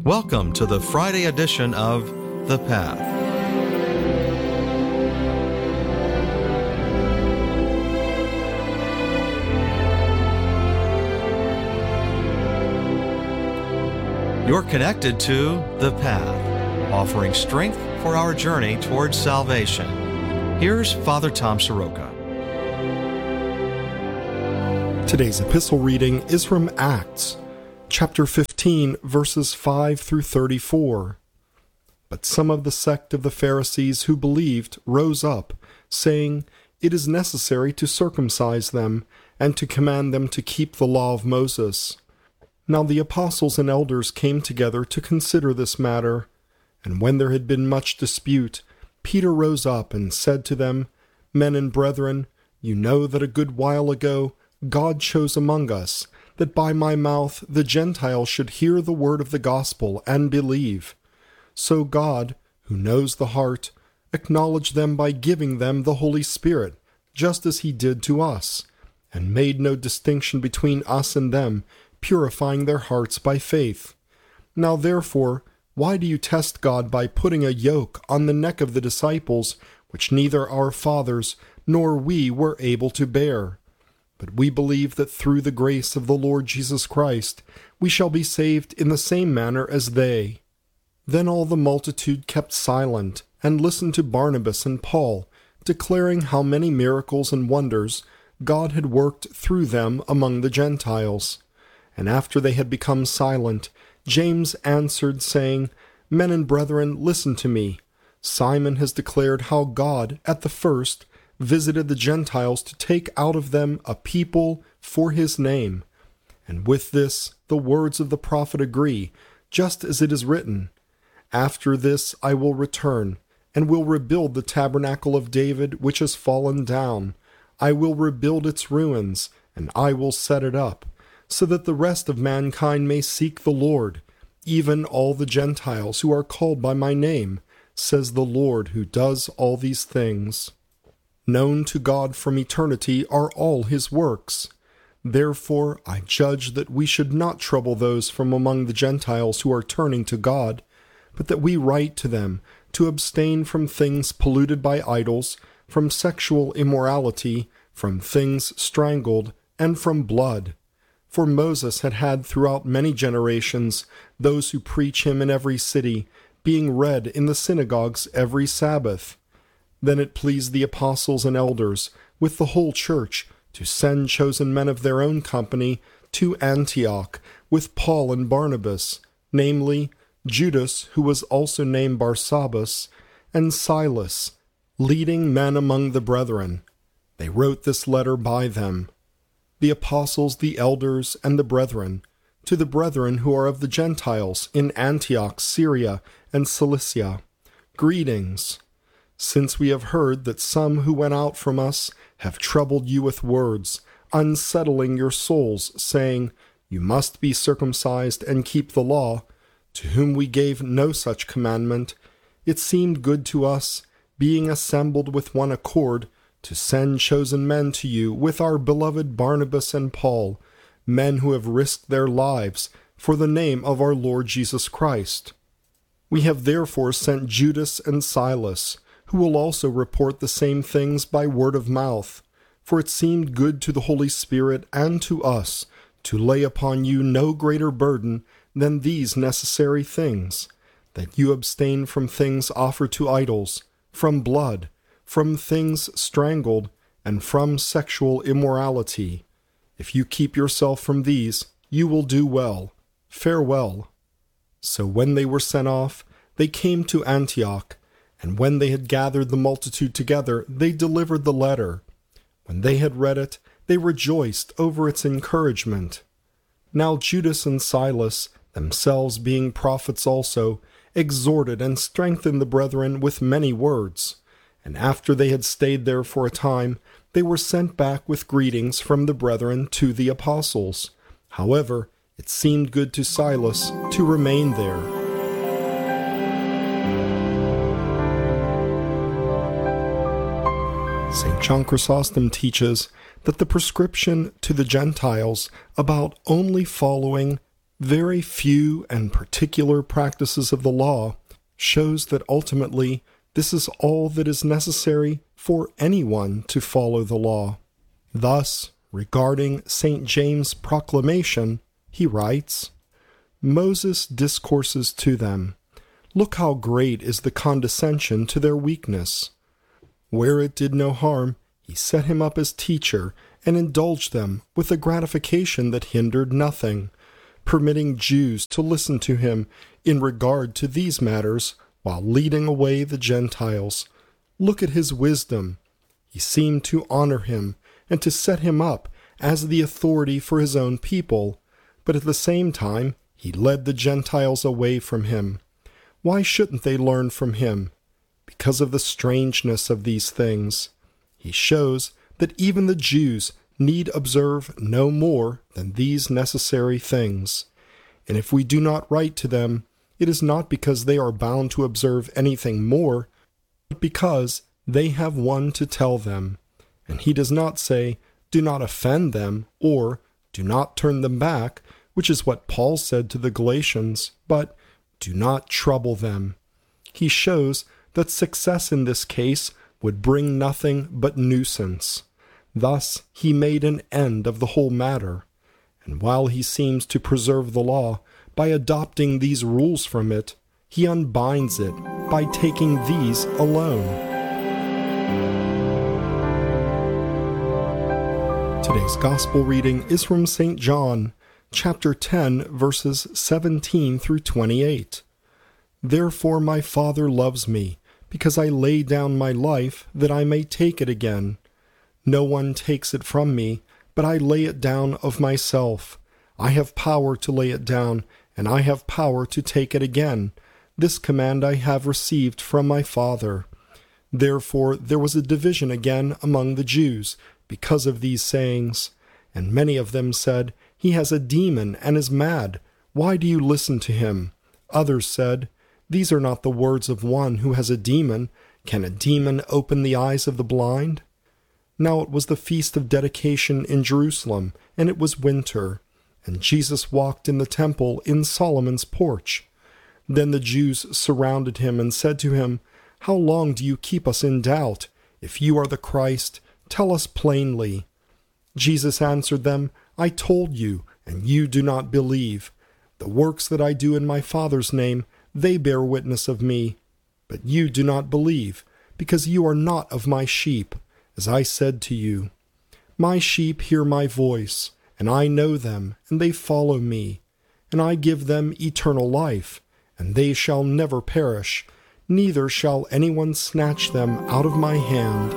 Welcome to the Friday edition of The Path. You're connected to The Path, offering strength for our journey towards salvation. Here's Father Tom Soroka. Today's epistle reading is from Acts, chapter 15, verses 5 through 34. But some of the sect of the Pharisees who believed rose up, saying, "It is necessary to circumcise them, and to command them to keep the law of Moses." Now the apostles and elders came together to consider this matter. And when there had been much dispute, Peter rose up and said to them, "Men and brethren, you know that a good while ago God chose among us, that by my mouth the Gentiles should hear the word of the gospel and believe. So God, who knows the heart, acknowledged them by giving them the Holy Spirit, just as he did to us, and made no distinction between us and them, purifying their hearts by faith. Now therefore, why do you test God by putting a yoke on the neck of the disciples, which neither our fathers nor we were able to bear? But we believe that through the grace of the Lord Jesus Christ, we shall be saved in the same manner as they." Then all the multitude kept silent, and listened to Barnabas and Paul, declaring how many miracles and wonders God had worked through them among the Gentiles. And after they had become silent, James answered, saying, "Men and brethren, listen to me. Simon has declared how God, at the first, visited the Gentiles to take out of them a people for his name. And with this the words of the prophet agree, just as it is written, 'After this I will return, and will rebuild the tabernacle of David which has fallen down. I will rebuild its ruins, and I will set it up, so that the rest of mankind may seek the Lord, even all the Gentiles who are called by my name, says the Lord who does all these things.' Known to God from eternity are all his works. Therefore I judge that we should not trouble those from among the Gentiles who are turning to God, but that we write to them to abstain from things polluted by idols, from sexual immorality, from things strangled, and from blood. For Moses had had throughout many generations those who preach him in every city, being read in the synagogues every Sabbath. Then it pleased the apostles and elders, with the whole church, to send chosen men of their own company to Antioch with Paul and Barnabas, namely, Judas, who was also named Barsabbas, and Silas, leading men among the brethren. They wrote this letter by them. The apostles, the elders, and the brethren, to the brethren who are of the Gentiles in Antioch, Syria, and Cilicia, greetings. Since we have heard that some who went out from us have troubled you with words, unsettling your souls, saying, 'You must be circumcised and keep the law,' to whom we gave no such commandment, it seemed good to us, being assembled with one accord, to send chosen men to you with our beloved Barnabas and Paul, men who have risked their lives for the name of our Lord Jesus Christ. We have therefore sent Judas and Silas, who will also report the same things by word of mouth, for it seemed good to the Holy Spirit and to us to lay upon you no greater burden than these necessary things, that you abstain from things offered to idols, from blood, from things strangled, and from sexual immorality. If you keep yourself from these, you will do well. Farewell." So when they were sent off, they came to Antioch, and when they had gathered the multitude together, they delivered the letter. When they had read it, they rejoiced over its encouragement. Now Judas and Silas, themselves being prophets also, exhorted and strengthened the brethren with many words. And after they had stayed there for a time, they were sent back with greetings from the brethren to the apostles. However, it seemed good to Silas to remain there. St. John Chrysostom teaches that the prescription to the Gentiles about only following very few and particular practices of the law shows that ultimately this is all that is necessary for anyone to follow the law. Thus, regarding St. James' proclamation, he writes, Moses discourses to them, Look how great is the condescension to their weakness. Where it did no harm, he set him up as teacher and indulged them with a gratification that hindered nothing, permitting Jews to listen to him in regard to these matters while leading away the Gentiles. Look at his wisdom. He seemed to honor him and to set him up as the authority for his own people, but at the same time he led the Gentiles away from him. Why shouldn't they learn from him? Because of the strangeness of these things. He shows that even the Jews need observe no more than these necessary things. And if we do not write to them, it is not because they are bound to observe anything more, but because they have one to tell them. And he does not say, do not offend them, or do not turn them back, which is what Paul said to the Galatians, but do not trouble them. He shows that success in this case would bring nothing but nuisance. Thus he made an end of the whole matter. And while he seems to preserve the law by adopting these rules from it, he unbinds it by taking these alone. Today's Gospel reading is from St. John, chapter 10, verses 17 through 28. Therefore my Father loves me, because I lay down my life that I may take it again. No one takes it from me, but I lay it down of myself. I have power to lay it down, and I have power to take it again. This command I have received from my Father. Therefore there was a division again among the Jews, because of these sayings. And many of them said, He has a demon and is mad. Why do you listen to him? Others said, These are not the words of one who has a demon. Can a demon open the eyes of the blind? Now it was the feast of dedication in Jerusalem, and it was winter. And Jesus walked in the temple in Solomon's porch. Then the Jews surrounded him and said to him, How long do you keep us in doubt? If you are the Christ, tell us plainly. Jesus answered them, I told you, and you do not believe. The works that I do in my Father's name, they bear witness of me. But you do not believe, because you are not of my sheep, as I said to you. My sheep hear my voice, and I know them, and they follow me. And I give them eternal life, and they shall never perish, neither shall anyone snatch them out of my hand.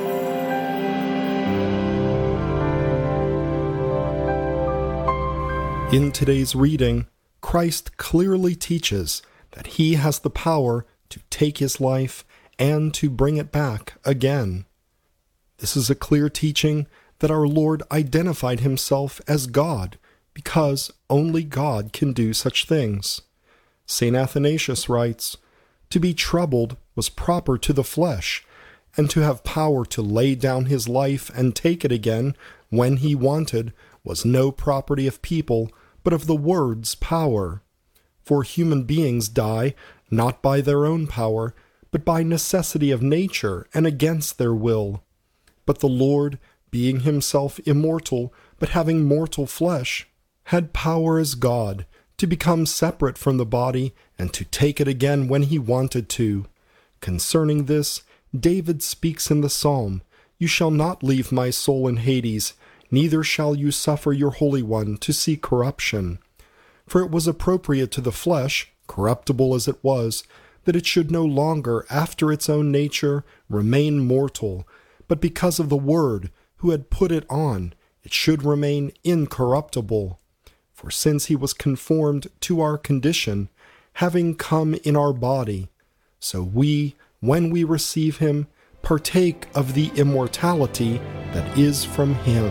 In today's reading, Christ clearly teaches that he has the power to take his life and to bring it back again. This is a clear teaching that our Lord identified himself as God, because only God can do such things. St. Athanasius writes, To be troubled was proper to the flesh, and to have power to lay down his life and take it again when he wanted was no property of people, but of the Word's power. For human beings die not by their own power, but by necessity of nature and against their will. But the Lord, being himself immortal, but having mortal flesh, had power as God to become separate from the body and to take it again when he wanted to. Concerning this, David speaks in the psalm, You shall not leave my soul in Hades, neither shall you suffer your Holy One to see corruption. For it was appropriate to the flesh, corruptible as it was, that it should no longer, after its own nature, remain mortal, but because of the Word, who had put it on, it should remain incorruptible. For since he was conformed to our condition, having come in our body, so we, when we receive him, partake of the immortality that is from him.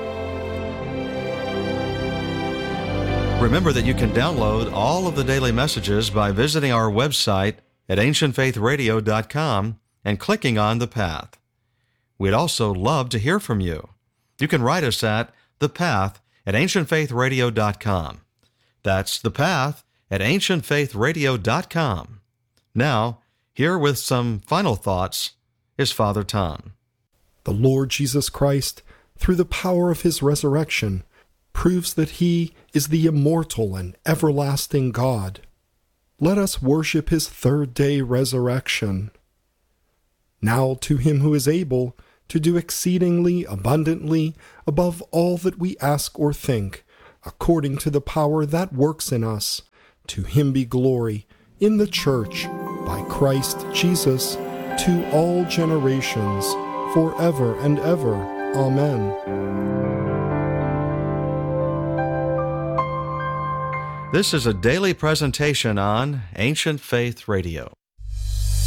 Remember that you can download all of the daily messages by visiting our website at ancientfaithradio.com and clicking on The Path. We'd also love to hear from you. You can write us at The Path at ancientfaithradio.com. That's The Path at ancientfaithradio.com. Now, here with some final thoughts is Father Tom. The Lord Jesus Christ, through the power of his resurrection, proves that he is the immortal and everlasting God. Let us worship his third-day resurrection. Now to him who is able to do exceedingly abundantly above all that we ask or think, according to the power that works in us, to him be glory in the Church, by Christ Jesus, to all generations, forever and ever. Amen. This is a daily presentation on Ancient Faith Radio.